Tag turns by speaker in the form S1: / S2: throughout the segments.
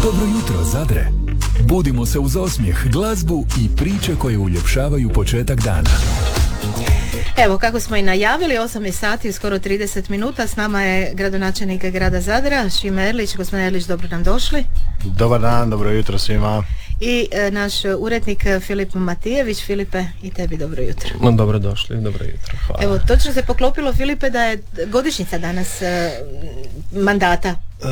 S1: Dobro jutro, Zadre. Budimo se uz osmijeh, glazbu i priče koje uljepšavaju početak dana.
S2: Evo, kako smo i najavili, 8 je sati, skoro 30 minuta. S nama je gradonačelnik grada Zadra, Šime Erlić. Gospodin Erlić, dobro nam došli.
S3: Dobar dan, dobro jutro svima.
S2: I naš urednik Filip Matijević. Filipe, i tebi dobro jutro.
S4: Dobro došli, dobro jutro, hvala.
S2: Evo, točno se poklopilo, Filipe, da je godišnjica danas mandata.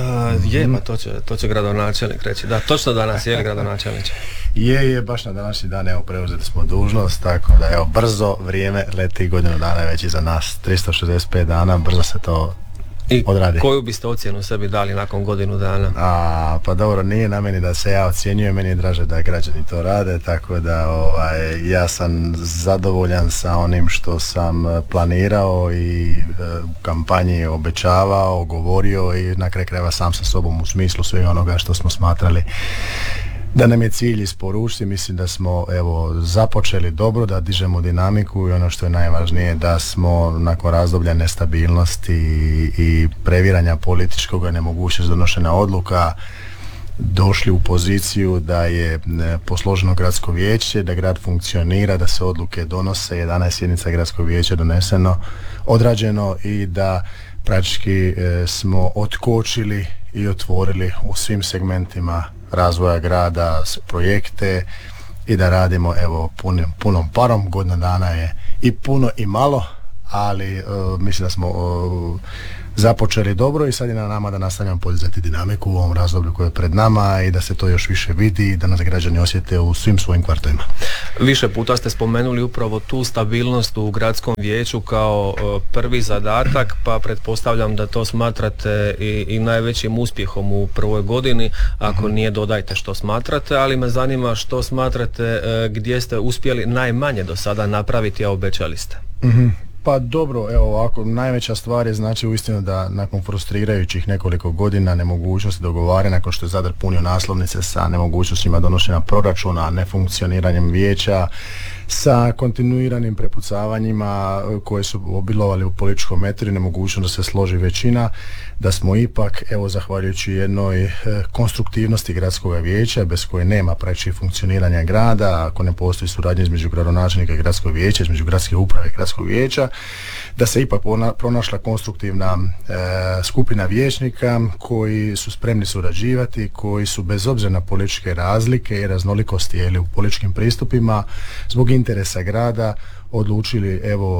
S4: Ma to će gradonačelnik reći. Da, točno danas je gradonačelnik.
S3: Je, baš na današnji dan, evo, preuzeli smo dužnost, tako da, evo, brzo vrijeme leti, godinu dana je već iza nas, 365 dana, brzo se to odradi.
S4: I koju biste ocjenu sebi dali nakon godinu dana?
S3: Pa dobro, nije na meni da se ja ocjenjujem, meni je draže da građani to rade, tako da ja sam zadovoljan sa onim što sam planirao i u kampanji obećavao, govorio i na kraju krajeva sam sa sobom u smislu svega onoga što smo smatrali da nam je cilj isporučiti. Mislim da smo započeli dobro, da dižemo dinamiku i ono što je najvažnije, da smo nakon razdoblja nestabilnosti i previranja političkog, nemogućnosti donošenja odluka, došli u poziciju da je posloženo gradsko vijeće, da grad funkcionira, da se odluke donose, 11 sjednica gradskog vijeća doneseno, odrađeno i da praktički smo otkočili i otvorili u svim segmentima razvoja grada projekte i da radimo punom parom. Godina dana je i puno i malo, ali mislim da smo započeli dobro i sad je na nama da nastavljamo podizati dinamiku u ovom razdoblju koje je pred nama i da se to još više vidi i da nas građani osjete u svim svojim kvartovima.
S4: Više puta ste spomenuli upravo tu stabilnost u gradskom vijeću kao prvi zadatak, pa pretpostavljam da to smatrate i najvećim uspjehom u prvoj godini. Ako nije, dodajte što smatrate, ali me zanima što smatrate gdje ste uspjeli najmanje do sada napraviti, a obećali ste.
S3: Pa dobro, evo ovako, najveća stvar je znači uistinu da nakon frustrirajućih nekoliko godina nemogućnosti dogovaranja, nakon što je Zadar punio naslovnice sa nemogućnostima donošenja proračuna, nefunkcioniranjem vijeća, sa kontinuiranim prepucavanjima koje su obilovali u političkom metru, nemogućnost da se složi većina, da smo ipak, evo, zahvaljujući jednoj konstruktivnosti gradskog vijeća, bez koje nema praktički funkcioniranja grada, ako ne postoji suradnja između gradonačelnika i gradskog vijeća, između gradske uprave i gradskog vijeća, da se ipak pronašla konstruktivna skupina vijećnika koji su spremni surađivati, koji su bez obzira na političke razlike i raznolikosti u političkim pristupima, zbog interesa grada odlučili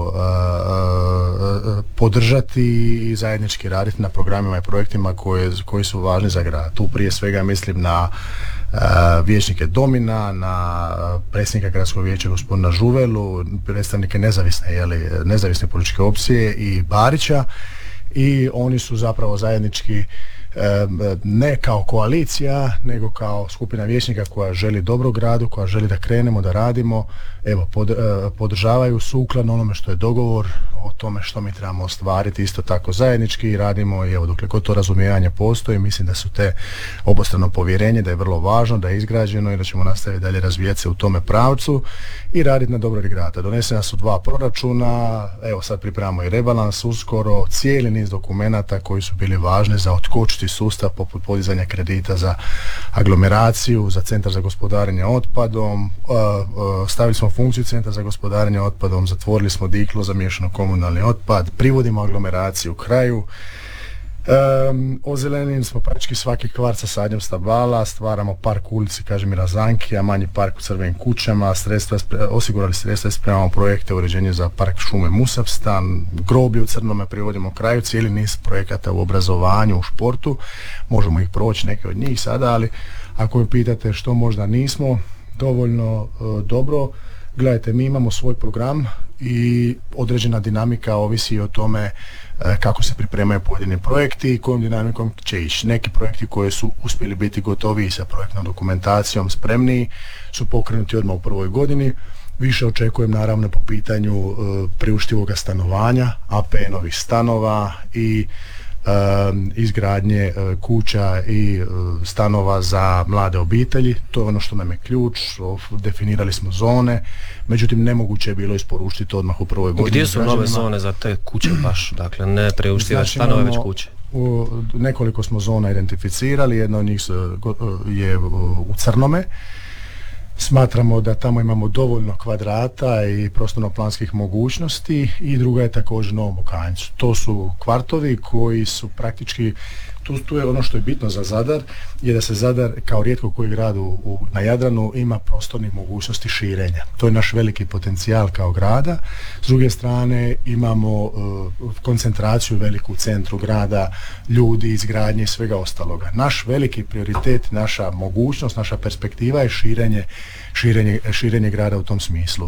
S3: podržati i zajednički raditi na programima i projektima koji su važni za grad. Tu prije svega mislim na vijećnike Domina, na predsjednika gradskog vijeća gospodina Žuvelu, predstavnike nezavisne političke opcije i Barića, i oni su zapravo zajednički ne kao koalicija, nego kao skupina vijećnika koja želi dobro gradu, koja želi da krenemo, da radimo, podržavaju sukladno onome što je dogovor o tome što mi trebamo ostvariti, isto tako zajednički i radimo, i dokle god to razumijevanje postoji, mislim da su te obostrano povjerenje, da je vrlo važno, da je izgrađeno i da ćemo nastaviti dalje razvijati se u tome pravcu i raditi na dobrobit grada. Donesena su 2 proračuna, sad pripremamo i rebalans uskoro, cijeli niz dokumenata koji su bili važni za otkočiti sustav, poput podizanja kredita za aglomeraciju, za centar za gospodarenje otpadom, stavili smo funkciju centra za gospodarenje otpadom, zatvorili smo Diklo za miješano komunalni otpad, privodimo aglomeraciju u kraju, ozelenili smo praktički svaki kvart sa sadnjom stabala, stvaramo park u ulici Kažimira Zankija, manji park u Crvenim kućama, osigurali sredstva i spremamo projekte uređenja za park šume Musavstan, groblje u Crnome privodimo kraju, cijeli niz projekata u obrazovanju, u športu, možemo ih proći neke od njih sada, ali ako me pitate što možda nismo dovoljno dobro, gledajte, mi imamo svoj program i određena dinamika ovisi o tome kako se pripremaju pojedini projekti i kojom dinamikom će ići. Neki projekti koji su uspjeli biti gotovi sa projektnom dokumentacijom, spremni, su pokrenuti odmah u prvoj godini. Više očekujem naravno po pitanju priuštivog stanovanja, APN-ovih stanova i izgradnje kuća i stanova za mlade obitelji. To je ono što nam je ključ. Definirali smo zone, međutim nemoguće je bilo isporučiti odmah u prvoj godini.
S4: Gdje su nove zone za te kuće baš? Dakle, ne priuštive stanove, već kuće.
S3: Nekoliko smo zona identificirali, jedna od njih je u Crnome. Smatramo da tamo imamo dovoljno kvadrata i prostorno-planskih mogućnosti, i druga je također u Novom Bokanjcu. To su kvartovi koji su praktički, tu je ono što je bitno za Zadar, je da se Zadar kao rijetko koji grad na Jadranu ima prostornih mogućnosti širenja. To je naš veliki potencijal kao grada. S druge strane imamo koncentraciju veliku u centru grada, ljudi, izgradnje i svega ostaloga. Naš veliki prioritet, naša mogućnost, naša perspektiva je širenje grada u tom smislu.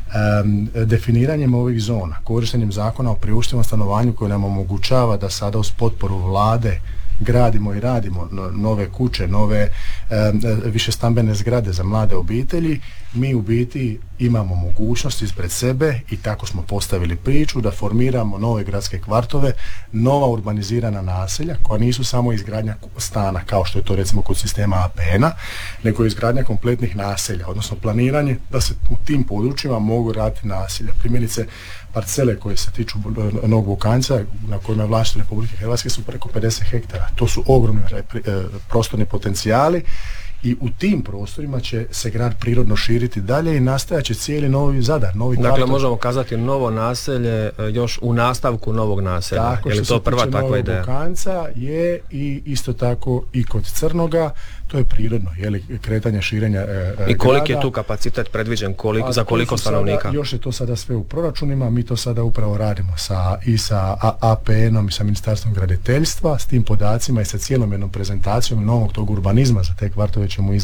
S3: Definiranjem ovih zona, korištenjem zakona o priuštivom stanovanju koji nam omogućava da sada uz potporu vlade gradimo i radimo nove kuće, nove višestambene zgrade za mlade obitelji, mi u biti imamo mogućnost ispred sebe, i tako smo postavili priču, da formiramo nove gradske kvartove, nova urbanizirana naselja koja nisu samo izgradnja stana kao što je to recimo kod sistema APN-a, nego izgradnja kompletnih naselja, odnosno planiranje da se u tim područjima mogu raditi naselja. Primjerice, parcele koje se tiču Novog Bokanjca, na kojima je vlasništvo Republike Hrvatske, su preko 50 hektara. To su ogromni prostorni potencijali, i u tim prostorima će se grad prirodno širiti dalje i nastajat će cijeli novi Zadar, novi kvartov.
S4: Dakle, možemo kazati novo naselje još u nastavku novog naselja.
S3: Tako, je li to prva takva ideja? Novog Bokanjca je, i isto tako i kod Crnoga, to je prirodno, je li, kretanje, širenja
S4: I koliki je tu kapacitet predviđen, za koliko stanovnika?
S3: Sada, još je to sada sve u proračunima, mi to sada upravo radimo i sa APN-om i sa Ministarstvom graditeljstva, s tim podacima i sa cijelom jednom prezentacijom novog tog urbanizma za te kvartove ćemo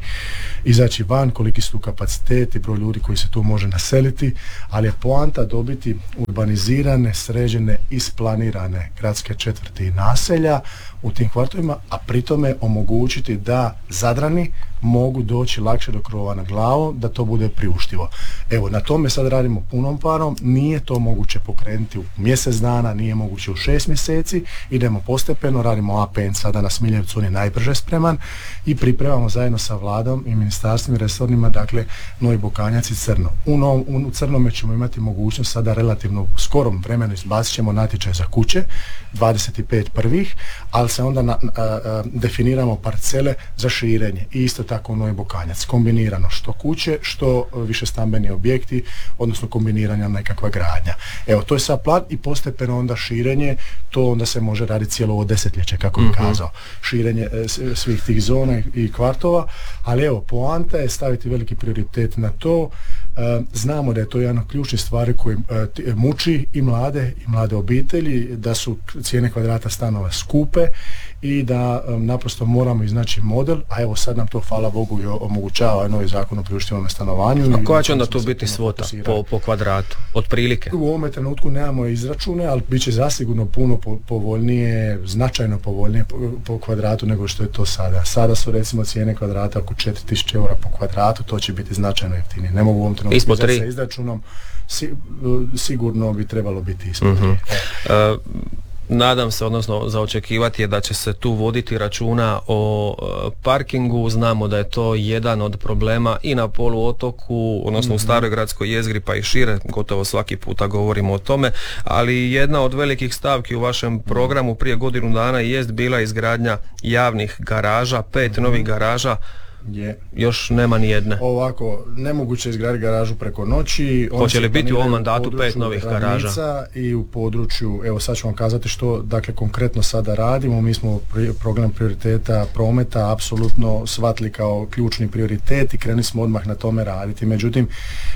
S3: izaći van, koliki su tu kapaciteti, broj ljudi koji se tu može naseliti, ali je poanta dobiti urbanizirane, sređene, isplanirane gradske četvrti i naselja u tim kvartovima, a pritome omogućiti da Zadrani mogu doći lakše do krova nad glavom, da to bude priuštivo. Evo, na tome sad radimo punom parom, nije to moguće pokrenuti u mjesec dana, nije moguće u 6 mjeseci, idemo postepeno, radimo APN sada na Smiljevcu, on je najbrže spreman, i pripremamo zajedno sa vladom i ministarstvima i resornima, dakle, Novi Bokanjac i Crno. U Crnome ćemo imati mogućnost sada relativno u skorom vremenu, izbacit ćemo natječaj za kuće, 25 prvih, ali se onda definiramo parcele za širenje, i isto tako u Novi Bokanjac, kombinirano što kuće, što više stambeni objekti, odnosno kombiniranja nekakva gradnja. Evo, to je sad plan, i postepeno onda širenje, to onda se može raditi cijelo ovo desetljeće, kako bi kazao, širenje svih tih zona i kvartova, ali evo, poanta je staviti veliki prioritet na to. Znamo da je to jedna od ključnih stvari koji muči i mlade obitelji, da su cijene kvadrata stanova skupe i da naprosto moramo iznaći model, a evo sad nam to, hvala Bogu, i omogućava novi zakon o priuštivom stanovanju.
S4: A koja će onda tu biti svota po kvadratu, otprilike?
S3: U ovome trenutku nemamo izračune, ali bit će zasigurno puno povoljnije, značajno povoljnije po kvadratu nego što je to sada. Sada su recimo cijene kvadrata oko 4000 eura po kvadratu, to će biti značajno jeftinije. Ne mogu u ovom trenutku
S4: ispod 3
S3: sa izračunom, sigurno bi trebalo biti ispod 3.
S4: Nadam se, odnosno za očekivati je da će se tu voditi računa o parkingu. Znamo da je to jedan od problema i na poluotoku, odnosno u staroj gradskoj jezgri, pa i šire, gotovo svaki puta govorimo o tome, ali jedna od velikih stavki u vašem programu prije godinu dana jest bila izgradnja javnih garaža, 5 novih garaža. Još nema ni jedne.
S3: Ovako, nemoguće izgraditi garažu preko noći.
S4: Hoće li biti u ovom mandatu 5 novih garaža?
S3: I u području, evo sad ću vam kazati što dakle konkretno sada radimo. Mi smo program prioriteta prometa apsolutno shvatili kao ključni prioritet i krenuli smo odmah na tome raditi. Međutim,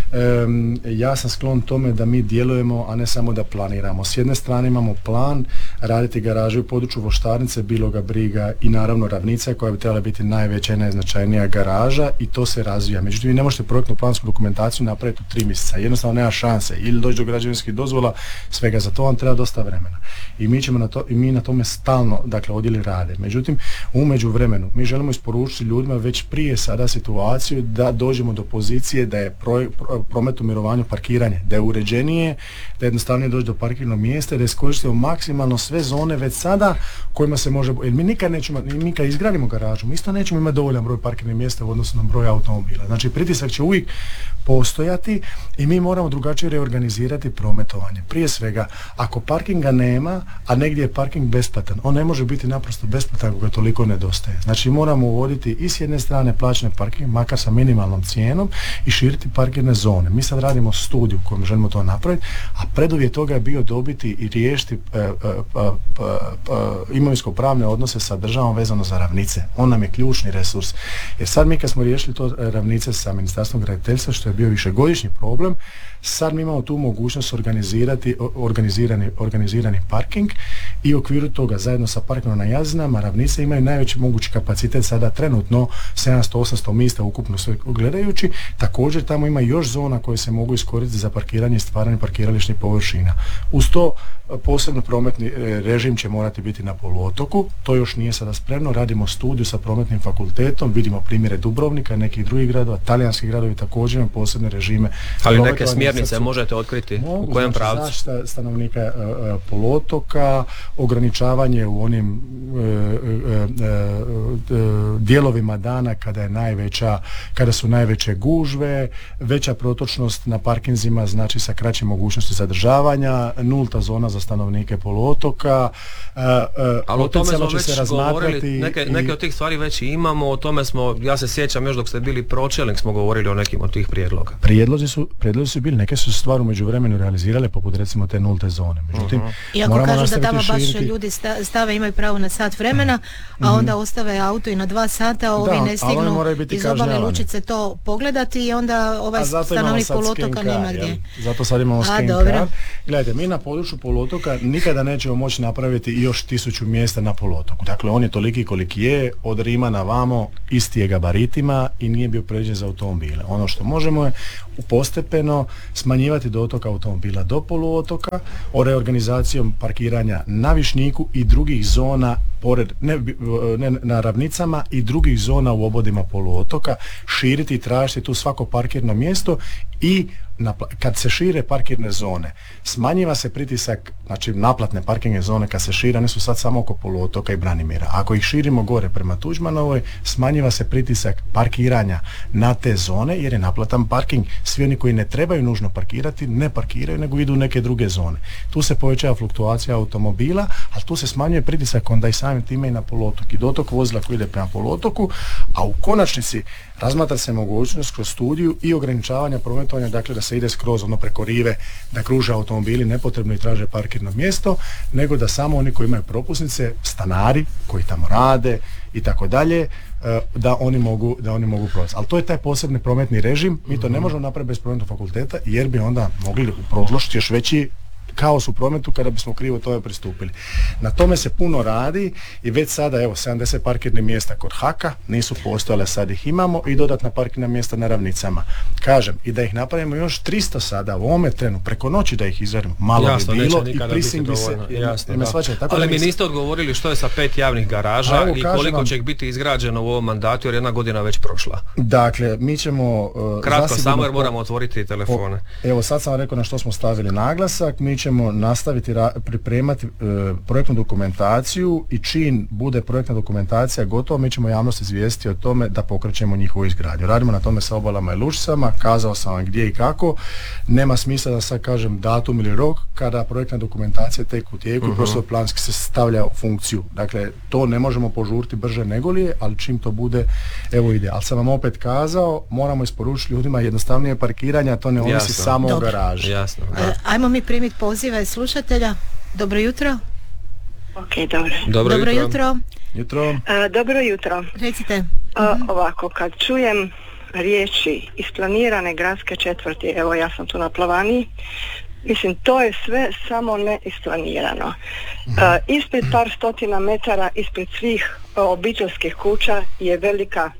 S3: ja sam sklon tome da mi djelujemo, a ne samo da planiramo. S jedne strane imamo plan raditi garaže u području Voštarnice, Biloga, Briga i naravno Ravnica, koja bi trebala biti najveća i najznačajnija garaža, i to se razvija. Međutim, vi ne možete projektnu plansku dokumentaciju napraviti u 3 mjeseca. Jednostavno nema šanse. Ili doći do građevinskih dozvola, svega, za to vam treba dosta vremena. I mi na tome stalno, dakle, odjeli rade. Međutim, u međuvremenu mi želimo isporučiti ljudima već prije sada situaciju da dođemo do pozicije da je promet u mirovanju parkiranje, da je uređenije, da je jednostavnije doći do parkirnog mjesta, da iskoristimo maksimalno sve zone već sada kojima se može, jer mi nikad nećemo, mi kad izgradimo garažu, mi isto nećemo imati dovoljan broj parkirnih mjesta u odnosu na broj automobila. Znači pritisak će uvijek postojati i mi moramo drugačije reorganizirati prometovanje. Prije svega, ako parkinga nema, a negdje je parking besplatan, on ne može biti naprosto besplatan ako ga toliko nedostaje. Znači moramo uvoditi i s jedne strane plaćene parking, makar sa minimalnom cijenom, i širiti parkirne zone. Mi sad radimo studiju kojom želimo to napraviti, a preduvjet toga je bio dobiti i riješiti imovinsko-pravne odnose sa državom vezano za ravnice. On nam je ključni resurs. Jer sad mi kad smo riješili to ravnice sa Ministarstvom graditeljstva, što je bio višegodišnji problem, sad mi imamo tu mogućnost organizirati organizirani parking i u okviru toga zajedno sa parkingom na Jazinama ravnice imaju najveći mogući kapacitet sada trenutno 700-800 mjesta ukupno sve gledajući. Također tamo ima još zona koje se mogu iskoristiti za parkiranje i stvaranje parkirališnih površina. Uz to posebno prometni režim će morati biti na poluotoku, to još nije sada spremno, radimo studiju sa prometnim fakultetom, vidimo primjere Dubrovnika i nekih drugih gradova, talijanski gradovi također imaju posebne režime.
S4: Ali neke smjernice možete otkriti u kojem pravcu?
S3: Zaštita stanovnika poluotoka, ograničavanje u onim dijelovima dana kada su najveće gužve, veća protočnost na parkinzima, znači sa kraćim mogućnosti zadržavanja, nulta zona za stanovnike poluotoka.
S4: Ali o tome smo već govorili, neke od tih stvari već imamo, o tome smo, ja se sjećam još dok ste bili pročelnik smo govorili o nekim od tih prijedloga.
S3: Prijedlozi su bili, neke su stvari u međuvremenu realizirale, poput recimo te nulte zone. Međutim,
S2: iako kažu da tamo baš ljudi stave, imaju pravo na sat vremena, a onda ostave auto i na 2 sata, ovi ne stignu iz obale lučice to pogledati i onda ovaj stanovnik poluotoka nema gdje.
S3: Zato sad imamo skin car. Gledajte, mi na području poluotoka nikada nećemo moći napraviti još 1000 mjesta na poluotoku. Dakle, on je toliki koliki je, od Rima na vamo isti je gabaritima i nije bio predviđen za automobile. Ono što možemo je postepeno smanjivati dotok automobila do poluotoka, reorganizacijom parkiranja na Višnjiku i drugih zona pored, ne na ravnicama i drugih zona u obodima poluotoka, širiti i tražiti tu svako parkirno mjesto i kad se šire parkirne zone, smanjiva se pritisak, znači naplatne parkirne zone kad se šire, one su sad samo oko poluotoka i Branimira. Ako ih širimo gore prema Tuđmanovoj, smanjiva se pritisak parkiranja na te zone jer je naplatan parking. Svi oni koji ne trebaju nužno parkirati, ne parkiraju nego idu u neke druge zone. Tu se povećava fluktuacija automobila, ali tu se smanjuje pritisak onda i samim time i na poluotok i dotok vozila koji ide prema poluotoku, a u konačnici razmatra se mogućnost kroz studiju i ograničavanja prometovanja, dakle da se ide skroz preko rive, da kruže automobili nepotrebno i traže parkirno mjesto, nego da samo oni koji imaju propusnice, stanari koji tamo rade i tako dalje, da oni mogu provesti. Ali to je taj posebni prometni režim, mi to ne možemo napraviti bez prometnog fakulteta jer bi onda mogli prouzročiti još veći kaos u prometu kada bismo krivo tome pristupili. Na tome se puno radi i već sada 70 parkirnih mjesta kod Haka nisu postojale, sad ih imamo i dodatna parkirna mjesta na ravnicama. Kažem, i da ih napravimo još 300 sada u ovome trenu, preko noći da ih izvedemo, malo bi bilo i prisim bi se...
S4: Ali mi niste odgovorili što je sa 5 javnih garaža i koliko će ih biti izgrađeno u ovom mandatu jer jedna godina već prošla.
S3: Dakle, mi ćemo...
S4: Kratko samo jer moramo otvoriti telefone.
S3: Evo sad sam rekao na što smo stavili naglasak, mi ćemo nastaviti pripremati projektnu dokumentaciju i čim bude projektna dokumentacija gotova, mi ćemo javnost izvijestiti o tome da pokrećemo njihovu izgradnju. Radimo na tome sa obalama i lučicama, kazao sam vam gdje i kako, nema smisla da sad kažem datum ili rok kada projektna dokumentacija tek u tijeku i prostor planski se stavlja u funkciju. Dakle, to ne možemo požuriti brže nego li je, ali čim to bude, evo ide. Ali sam vam opet kazao, moramo isporučiti ljudima jednostavnije parkiranja, to ne ovisi samo o garaži.
S4: Jasno,
S2: ajmo mi primiti pozive slušatelja. Dobro jutro.
S5: Ok, dobro.
S2: Dobro jutro.
S5: Dobro jutro.
S2: Recite.
S5: Ovako, kad čujem riječi isplanirane gradske četvrti, evo ja sam tu na Plavaniji, mislim to je sve samo ne isplanirano. Ispred par stotina metara, ispred svih obiteljskih kuća je velika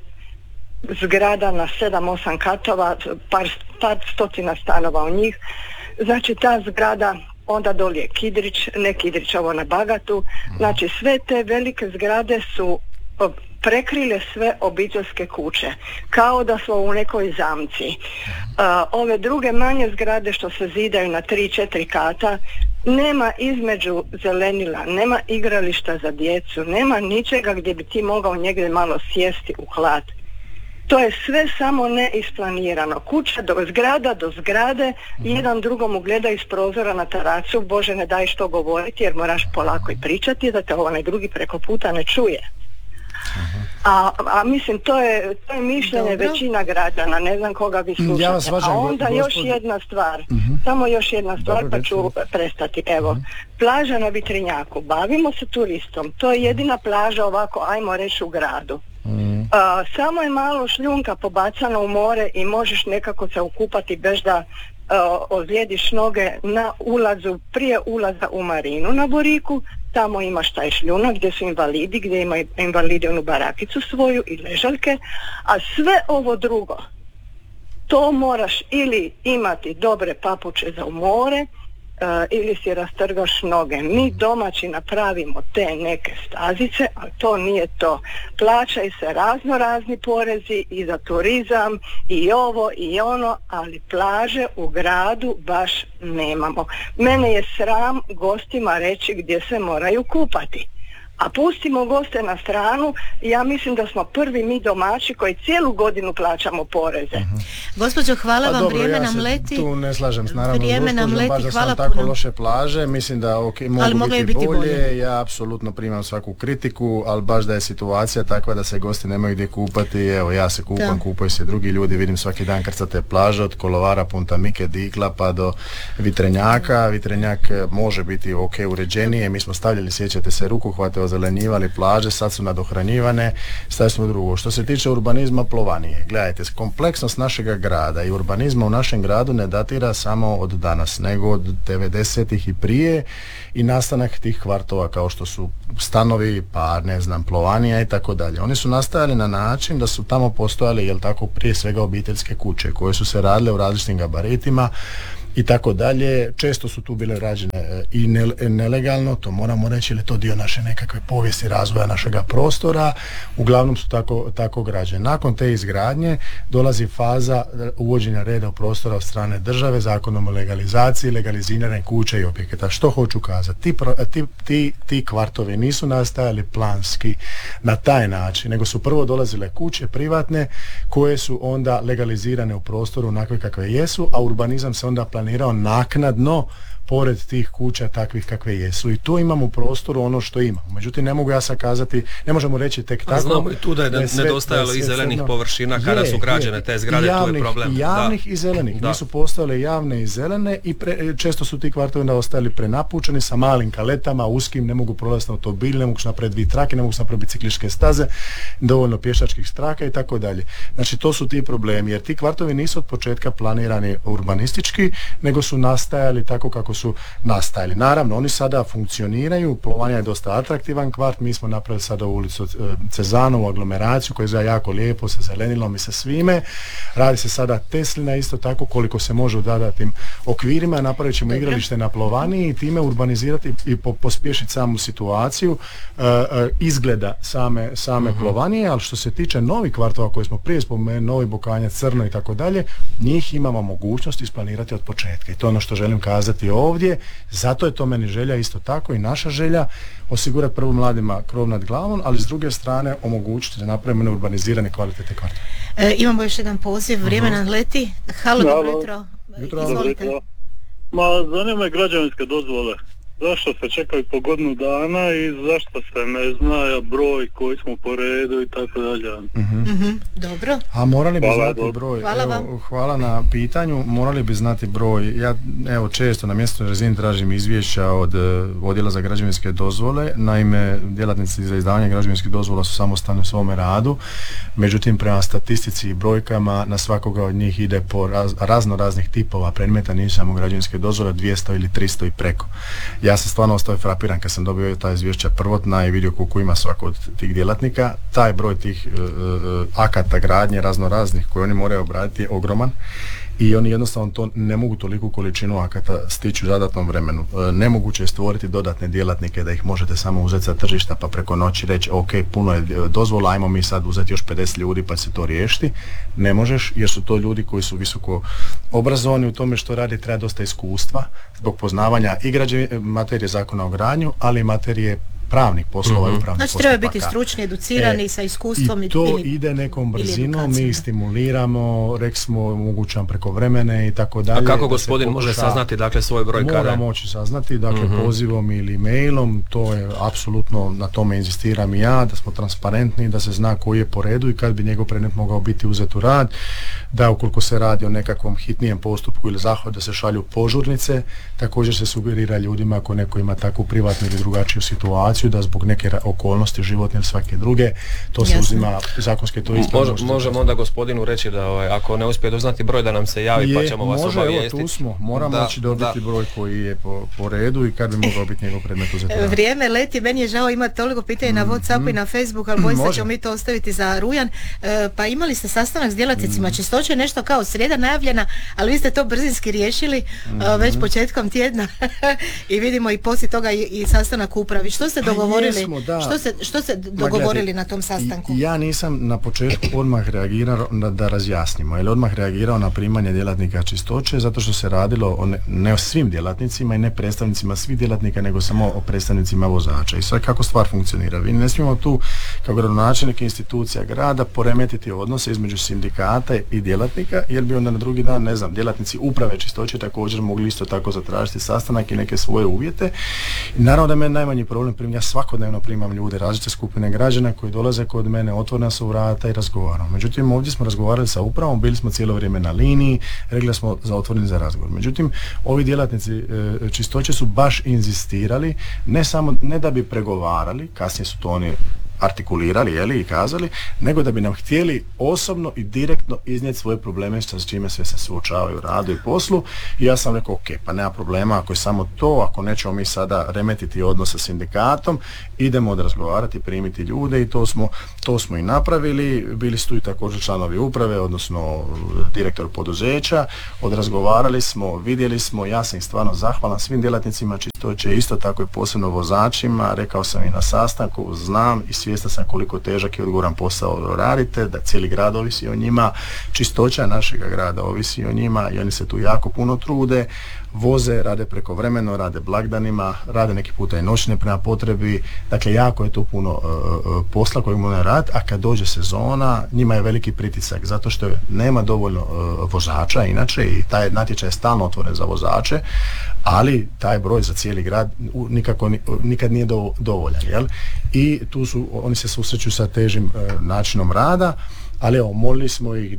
S5: zgrada na 7-8 katova, par stotina stanova u njih. Znači ta zgrada, onda dolje Kidrić, ovo na Bagatu, znači sve te velike zgrade su prekrile sve obiteljske kuće, kao da smo u nekoj zamci. Ove druge manje zgrade što se zidaju na 3-4 kata, nema između zelenila, nema igrališta za djecu, nema ničega gdje bi ti mogao njegdje malo sjesti u hlad. To je sve samo neisplanirano. Kuća do zgrade, jedan drugom gleda iz prozora na terasu, Bože ne daj što govoriti jer moraš polako i pričati da te onaj drugi preko puta ne čuje. A mislim to je mišljenje većina građana, ne znam koga vi slušate. A onda još jedna stvar, samo još jedna stvar pa ću prestati. Evo, plaža na Vitrinjaku, bavimo se turistom, to je jedina plaža ovako, ajmo reći, u gradu. Samo je malo šljunka pobacano u more i možeš nekako se okupati bez da ozlijediš noge na ulazu, prije ulaza u marinu na Boriku. Tamo imaš taj šljunak gdje su invalidi, gdje imaju invalidi onu barakicu svoju i ležaljke, a sve ovo drugo, to moraš ili imati dobre papuče za u more, ili si rastrgaš noge. Mi domaći napravimo te neke stazice, ali to nije to. Plaćaju se razni porezi i za turizam i ovo i ono, ali plaže u gradu baš nemamo. Mene je sram gostima reći gdje se moraju kupati. A pustimo goste na stranu, ja mislim da smo prvi mi domaći koji cijelu godinu plaćamo poreze.
S2: Gospođo, hvala vam, vrijeme nam leti.
S3: Tu ne slažem s naravno
S2: vrijeme nam leti,
S3: baš da
S2: hvala
S3: tako
S2: puno.
S3: Loše plaže, mislim da mogu biti bolje, ja apsolutno primam svaku kritiku, ali baš da je situacija takva da se gosti nemaju gdje kupati, evo ja se kupam, kupaju se drugi ljudi, vidim svaki dan krcate plaže od Kolovara, Punta Mike, Dikla pa do Vitrenjaka. Vitrenjak može biti uređenije, mi smo stavljali, sjećate se, rukohvate, ozelenjivali plaže, sad su nadohranjivane, stavili smo drugo. Što se tiče urbanizma, Plovanije, gledajte, kompleksnost našega grada i urbanizma u našem gradu ne datira samo od danas, nego od 90-ih i prije i nastanak tih kvartova kao što su stanovi, pa ne znam, Plovanija i tako dalje. Oni su nastajali na način da su tamo postojali, jel tako, prije svega obiteljske kuće koje su se radile u različitim gabaritima i tako dalje. Često su tu bile rađene i nelegalno, to moramo reći, ili to dio naše nekakve povijesti razvoja našega prostora, uglavnom su tako građene. Nakon te izgradnje dolazi faza uvođenja reda u prostora od strane države, zakonom o legalizaciji, legalizirane kuće i objekata. Što hoću kazati? Ti kvartovi nisu nastajali planski na taj način, nego su prvo dolazile kuće privatne koje su onda legalizirane u prostoru onakve kakve jesu, a urbanizam se onda planirao naknadno pored tih kuća takvih kakve jesu. I tu imamo u prostoru ono što imamo. Međutim, ne mogu ja sad kazati, ne možemo reći tek tako.
S4: Znamo i tu da je nedostajalo i zelenih površina kada su građene te zgrade, tu je problem.
S3: Javnih i zelenih. Nisu postojale javne i zelene i često su ti kvartovi onda ostajali prenapučeni sa malim kaletama, uskim, ne mogu prolaziti automobili, ne mogu se napraviti 2 trake, ne mogu se napraviti biciklističke staze, dovoljno pješačkih straka i tako dalje. Znači, to su ti problemi, jer ti kvartovi nisu od početka planirani urbanistički, nego su nastajali tako kako su nastajali. Naravno, oni sada funkcioniraju, Plovanija je dosta atraktivan kvart, mi smo napravili sada u ulicu Cezanovu aglomeraciju koja je jako lijepo sa zelenilom i sa svime. Radi se sada Teslina isto tako koliko se može u dadatim okvirima, napravit ćemo igralište na Plovaniji i time urbanizirati i pospješiti samu situaciju izgleda same Plovanije, ali što se tiče novih kvartova koje smo prije spomenuli, Novi Bokanjac, Crno i tako dalje, njih imamo mogućnost isplanirati od početka i to je ono što želim kazati ovdje, zato je to meni želja isto tako i naša želja osigurati prvo mladima krov nad glavom, ali s druge strane omogućiti da napravimo urbanizirane kvalitete kvartova.
S2: Imamo još jedan poziv, vrijeme nam leti. Halo, dobro jutro. Izvolite.
S6: Ma, zanima je građevinske dozvole. Zašto se čekaju po godinu dana i zašto se ne zna broj koji smo po redu i tako dalje.
S2: Dobro.
S3: A morali bi znati broj. Hvala na pitanju. Morali bi znati broj. Ja često na mjesečnoj razini tražim izvješća od odjela za građevinske dozvole. Naime, djelatnici za izdavanje građevinskih dozvola su samostalni u svome radu. Međutim, prema statistici i brojkama na svakoga od njih ide po raznih tipova predmeta, nisu samo građevinske dozvole, 200 ili 300 i preko. Ja sam stvarno ostao frapiran kad sam dobio ta izvješća prvotna i vidio koliko ima svako od tih djelatnika. Taj broj tih akata gradnje raznoraznih koje oni moraju obraditi je ogroman i oni jednostavno to ne mogu toliku količinu akata stići u zadatnom vremenu. Nemoguće je stvoriti dodatne djelatnike da ih možete samo uzeti sa tržišta pa preko noći reći ok, puno je dozvola, ajmo mi sad uzeti još 50 ljudi pa se to riješiti. Ne možeš, jer su to ljudi koji su visoko obrazovani u tome što radi, treba dosta iskustva zbog poznavanja i materije zakona o gradnju, ali i materije pravnih poslova i upravnih postupaka.
S2: Znači treba biti stručni, educirani sa iskustvom.
S3: I to ide nekom brzinom, mi ih stimuliramo, rekli smo omogućam preko vremene i tako dalje.
S4: A kako gospodin može saznati dakle svoj broj kada?
S3: Mora moći saznati, dakle pozivom ili mailom, to je apsolutno, na tome inzistiram i ja, da smo transparentni, da se zna koji je po redu i kad bi njegov predmet mogao biti uzet u rad, da ukoliko se radi o nekakvom hitnijem postupku ili zahvatu da se šalju požurnice, također se sugerira ljudima ako neko ima takvu privatnu ili drugačiju situaciju da zbog neke okolnosti životne ili svake druge, to se uzima zakonske, to isto.
S4: Možemo onda gospodinu reći da ako ne uspije doznati broj da nam se javi pa ćemo vas obavijestiti.
S3: Evo tu smo, moramo dobiti broj koji je po redu i kad bi mogao biti njegov predmet uzeti.
S2: Vrijeme leti, meni je žao imati toliko pitanja na WhatsAppu i na Facebooku, ali bojim se da ćemo mi to ostaviti za rujan. Pa imali ste sastanak s djelatnicima Čistoće, nešto kao srijeda najavljena, ali vi ste to brzinski riješili već početkom tjedna i vidimo i poslije toga i sastanak upravi. Što ste dogovorili? Što ste dogovorili na tom sastanku?
S3: Ja nisam na početku odmah reagirao da razjasnimo, jer odmah reagirao na primanje djelatnika Čistoće, zato što se radilo ne o svim djelatnicima i ne predstavnicima svih djelatnika, nego samo o predstavnicima vozača. I sve kako stvar funkcionira. Vi ne smijemo tu kao gradonačelnik institucija grada poremetiti odnose između sindikata i djelatnika, jer bi onda na drugi dan, ne znam, djelatnici uprave Čistoće također mogli isto tako zatražiti sastanak i neke svoje uvjete. I naravno da je meni najmanji problem, ja svakodnevno primam ljude, različite skupine građana koji dolaze kod mene, otvorena su vrata i razgovaramo. Međutim, ovdje smo razgovarali sa upravom, bili smo cijelo vrijeme na liniji, rekli smo otvoreni za razgovor. Međutim, ovi djelatnici Čistoće su baš inzistirali, ne da bi pregovarali, kasnije su to oni artikulirali i kazali, nego da bi nam htjeli osobno i direktno iznijeti svoje probleme s čime sve se suočavaju u radu i poslu. I ja sam rekao, ok, pa nema problema, ako je samo to, ako nećemo mi sada remetiti odnos sa sindikatom, idemo razgovarati, primiti ljude i to smo i napravili. Bili su tu i također članovi uprave, odnosno direktor poduzeća, odrazgovarali smo, vidjeli smo, ja sam ih stvarno zahvalan svim djelatnicima Čistoće, isto tako i posebno vozačima, rekao sam i na sastanku, znam i svjestan sam koliko težak i odgovoran posao radite, da cijeli grad ovisi o njima, čistoća našega grada ovisi o njima i oni se tu jako puno trude, voze, rade prekovremeno, rade blagdanima, rade neki puta i noćne prema potrebi, dakle jako je tu puno posla kojeg moraju raditi, a kad dođe sezona njima je veliki pritisak zato što nema dovoljno vozača inače i taj natječaj je stalno otvoren za vozače, ali taj broj za cijeli grad nikad nije dovoljan, jel? I tu oni se susreću sa težim načinom rada, ali evo, molili smo ih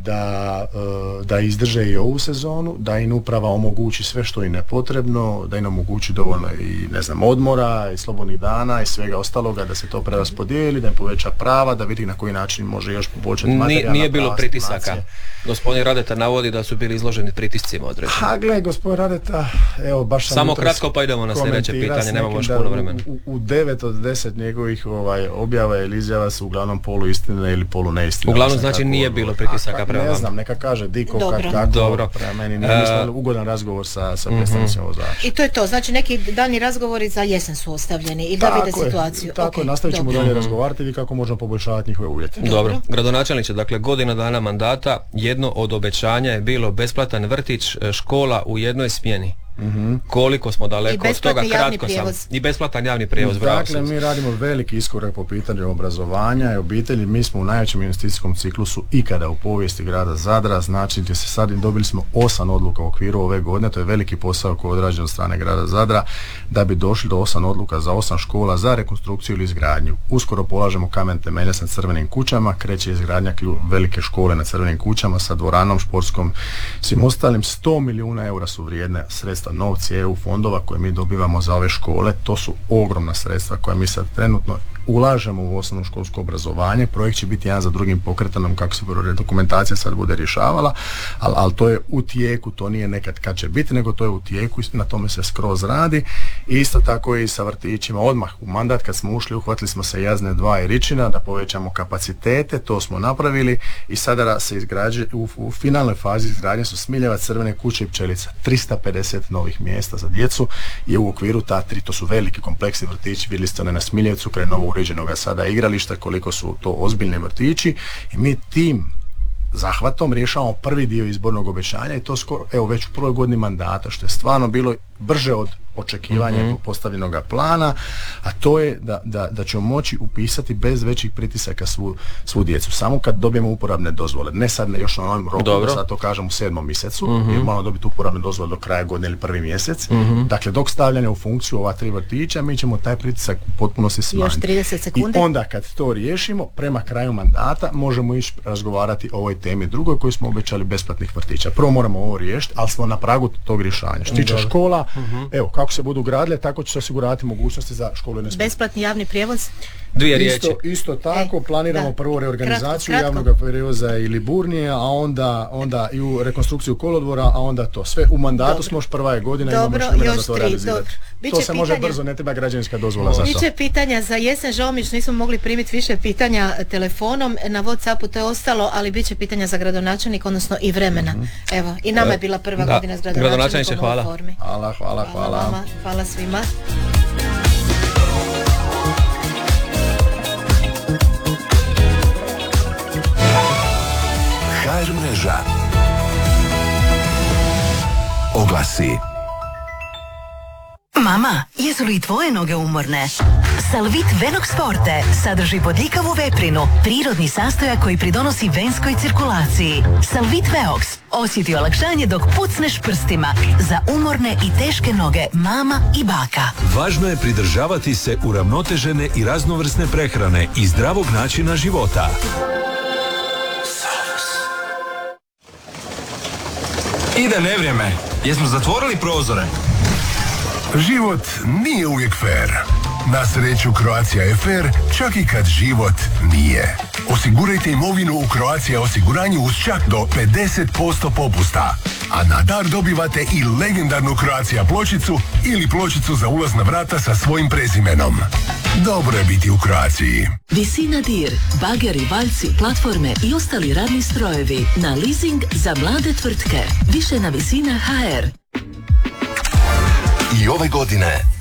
S3: da izdrže i ovu sezonu, da im uprava omogući sve što im je potrebno, da im omogući dovoljno i odmora i slobodnih dana i svega ostaloga, da se to preraspodijeli, da im poveća prava, da vidi na koji način može još poboljšati materijalna.
S4: Nije bilo pritisaka. Gospodin Radeta navodi da su bili izloženi pritiscima određenim.
S3: Gle, gospodin Radeta, evo baš sam
S4: samo kratko pa idemo na sljedeće pitanje, nemamo još puno vremena.
S3: U 9 od 10 njegovih objava ili izjava su uglavnom poluistine ili poluneistine.
S4: Uglavnom znači nije bilo pritisaka prema vama.
S3: Ne znam, neka kaže Diko kako.
S4: Dobro.
S3: Prema meni nije ugodan razgovor sa predstavnicima vozača.
S2: I to je to, znači neki daljnji razgovori za jesen su ostavljeni i da vide situaciju.
S3: Tako, nastavit ćemo dalje razgovarati i kako možemo poboljšavati njihove uvjete.
S4: Dobro. Gradonačelniče, dakle godina dana mandata, jedno od obećanja je bilo besplatan vrtić, škola u jednoj smjeni. Koliko smo daleko od toga, kratko sam. I besplatan javni prijevoz.
S3: Dakle, mi radimo veliki iskorak po pitanju obrazovanja i obitelji. Mi smo u najvećem investicijskom ciklusu ikada u povijesti grada Zadra, znači gdje se sad dobili smo 8 odluka u okviru ove godine, to je veliki posao koji je odrađen od strane grada Zadra, da bi došli do 8 odluka za 8 škola za rekonstrukciju ili izgradnju. Uskoro polažemo kamen temeljac na Crvenim kućama, kreće izgradnja velike škole na Crvenim kućama sa dvoranom, športskom, svim ostalim. 100 milijuna eura su vrijedne sredstva, novci EU fondova koje mi dobivamo za ove škole, to su ogromna sredstva koja mi sad trenutno ulažemo u osnovnoškolsko obrazovanje, projekt će biti jedan za drugim pokretanom kako se dokumentacija sad bude rješavala, ali to je u tijeku, to nije nekad kad će biti, nego to je u tijeku i na tome se skroz radi. I isto tako i sa vrtićima, odmah u mandat kad smo ušli uhvatili smo se Jazne 2 i Ričina da povećamo kapacitete, to smo napravili i sada se izgrađuje, u finalnoj fazi izgradnje su Smiljevac, Crvene kuće i Pčelica, 350 novih mjesta za djecu je u okviru ta tri, to su veliki kompleksni vrtići, vidjeli ste one na Smiljevcu kraj novo uređenoga sada igrališta, koliko su to ozbiljni vrtići i mi tim zahvatom rješavamo prvi dio izbornog obećanja i to skoro, evo već u prvoj godini mandata, što je stvarno bilo brže od očekivanja postavljenog plana, a to je da ćemo moći upisati bez većih pritisaka svu djecu. Samo kad dobijemo uporabne dozvole, ne sad još na ovom roku, da sad to kažem u 7. mjesecu, jer moramo dobiti uporabne dozvole do kraja godine ili 1. mjesec. Dakle, dok stavljanja u funkciju ova 3 vrtića, mi ćemo taj pritisak potpuno se smanjiti.
S2: Još 30 sekundi.
S3: I onda kad to riješimo, prema kraju mandata, možemo ići razgovarati o ovoj temi drugoj koju smo obećali besplatnih vrtića. Prvo moramo ovo riješiti, ali smo na pragu tog rješanja. Što tiče škola, evo, kako se budu gradile, tako će se osigurati mogućnosti za školu.
S2: Besplatni javni prijevoz?
S4: 2 riječi.
S3: Isto tako, planiramo prvo reorganizaciju javnog prijevoza i Liburnije, a onda i u rekonstrukciju kolodvora, a onda to. Sve u mandatu smo, još prva je godina, imamo još vremena za to realizirati. To se može brzo, ne treba građevinska dozvola za to.
S2: Biće pitanja za jesen, žao mi što nismo mogli primiti više pitanja telefonom, na WhatsAppu to je ostalo, ali biće pitanja za gradonačelnik, odnosno i vremena. Evo, i nama je bila prva godina s gradonačelnikom u formi.
S3: Hvala.
S2: Hvala svima.
S1: HR mreža. Oglasi.
S7: Mama, jesu li tvoje noge umorne? Salvit Venox Forte sadrži bodljikavu veprinu, prirodni sastojak koji pridonosi venskoj cirkulaciji. Salvit Veox osjeti olakšanje dok pucneš prstima za umorne i teške noge mama i baka.
S1: Važno je pridržavati se uravnotežene i raznovrsne prehrane i zdravog načina života.
S8: Ide nevrijeme. Jesmo zatvorili prozore?
S9: Život nije uvijek fair. Na sreću Croatia je fair čak i kad život nije. Osigurajte imovinu u Croatia osiguranju uz čak do 50% popusta. A na dar dobivate i legendarnu Croatia pločicu ili pločicu za ulaz na vrata sa svojim prezimenom. Dobro je biti u Croaciji.
S7: Visina dir, bageri, valjci, platforme i ostali radni strojevi na leasing za mlade tvrtke. Više na Visina HR.
S1: I ove godine